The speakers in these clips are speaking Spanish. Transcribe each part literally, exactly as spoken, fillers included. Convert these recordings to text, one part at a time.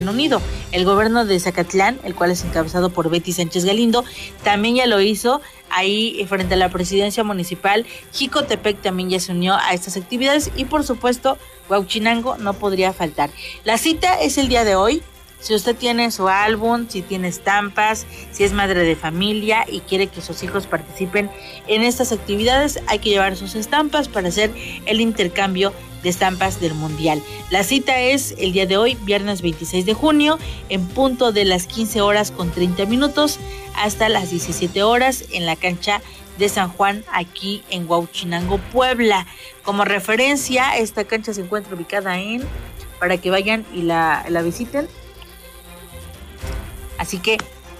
Unido. El gobierno de Zacatlán, el cual es encabezado por Betty Sánchez Galindo, también ya lo hizo ahí frente a la presidencia municipal. Jicotepec también ya se unió a estas actividades y por supuesto Huauchinango no podría faltar. La cita es el día de hoy. Si usted tiene su álbum, si tiene estampas, si es madre de familia y quiere que sus hijos participen en estas actividades, hay que llevar sus estampas para hacer el intercambio de estampas del Mundial. La cita es el día de hoy, viernes veintiséis de junio, en punto de las quince horas con treinta minutos hasta las diecisiete horas en la cancha de San Juan, aquí en Huauchinango, Puebla. Como referencia, esta cancha se encuentra ubicada en, para que vayan y la, la visiten. Así que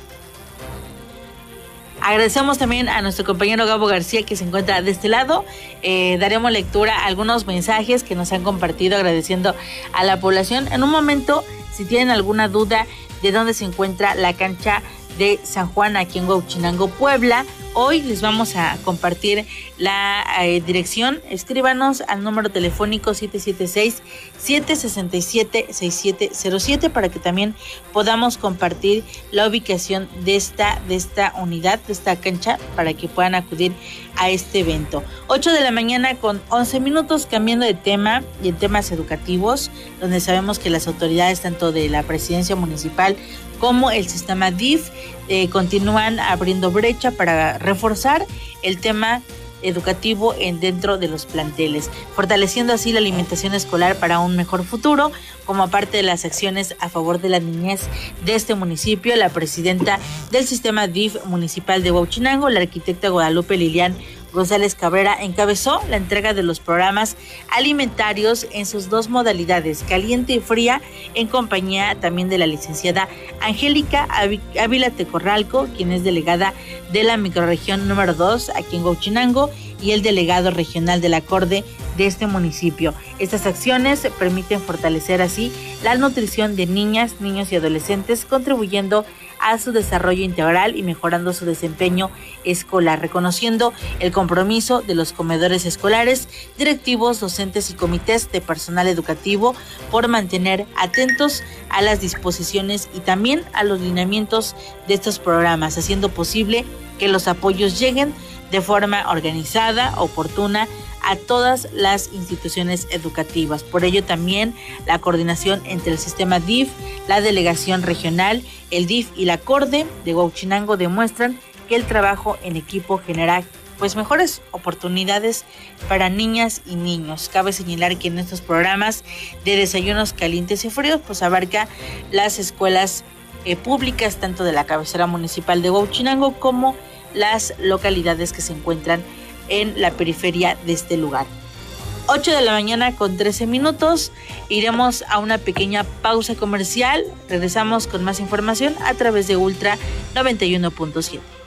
agradecemos también a nuestro compañero Gabo García que se encuentra de este lado. Eh, daremos lectura a algunos mensajes que nos han compartido agradeciendo a la población. En un momento, si tienen alguna duda de dónde se encuentra la cancha de San Juan aquí en Huauchinango, Puebla, hoy les vamos a compartir la eh, dirección. Escríbanos al número telefónico siete siete seis, siete seis siete, seis siete cero siete para que también podamos compartir la ubicación de esta, de esta unidad, de esta cancha, para que puedan acudir a este evento. ocho de la mañana con once minutos, cambiando de tema y en temas educativos, donde sabemos que las autoridades tanto de la presidencia municipal como el sistema D I F eh, continúan abriendo brecha para reforzar el tema educativo en dentro de los planteles, fortaleciendo así la alimentación escolar para un mejor futuro. Como parte de las acciones a favor de la niñez de este municipio, la presidenta del sistema D I F municipal de Huauchinango, la arquitecta Guadalupe Lilian González Cabrera, encabezó la entrega de los programas alimentarios en sus dos modalidades, caliente y fría, en compañía también de la licenciada Angélica Ávila Tecorralco, quien es delegada de la microrregión número dos aquí en Huauchinango y el delegado regional del acorde de este municipio. Estas acciones permiten fortalecer así la nutrición de niñas, niños y adolescentes, contribuyendo a su desarrollo integral y mejorando su desempeño escolar, reconociendo el compromiso de los comedores escolares, directivos, docentes y comités de personal educativo por mantener atentos a las disposiciones y también a los lineamientos de estos programas, haciendo posible que los apoyos lleguen de forma organizada, oportuna, a todas las instituciones educativas. Por ello también la coordinación entre el sistema D I F, la delegación regional, el D I F y la acorde de Huauchinango demuestran que el trabajo en equipo genera pues mejores oportunidades para niñas y niños. Cabe señalar que en estos programas de desayunos calientes y fríos pues abarca las escuelas eh, públicas tanto de la cabecera municipal de Huauchinango como las localidades que se encuentran en la periferia de este lugar. ocho de la mañana con trece minutos, iremos a una pequeña pausa comercial, regresamos con más información a través de Ultra noventa y uno punto siete.